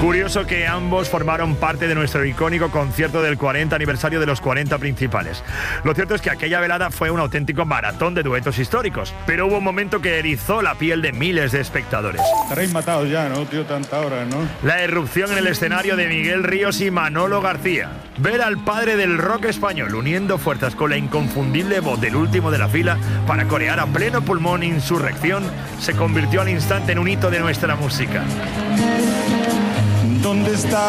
Curioso que ambos formaron parte de nuestro icónico concierto del 40 aniversario de los 40 principales. Lo cierto es que aquella velada fue un auténtico maratón de duetos históricos, pero hubo un momento que erizó la piel de miles de espectadores. Estaréis matados ya, ¿no, tío? Tanta hora, ¿no? La irrupción en el escenario de Miguel Ríos y Manolo García. Ver al padre del rock español uniendo fuerzas con la inconfundible voz del último de la fila para corear a pleno pulmón Insurrección se convirtió al instante en un hito de nuestra música. ¿Dónde está?